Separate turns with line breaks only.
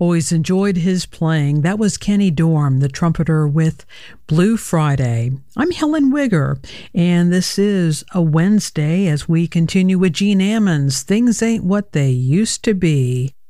Always enjoyed his playing. That was Kenny Dorham, the trumpeter, with Blue Friday. I'm Helen Wigger, and this is a Wednesday as we continue with Gene Ammons, Things Ain't What They Used to Be.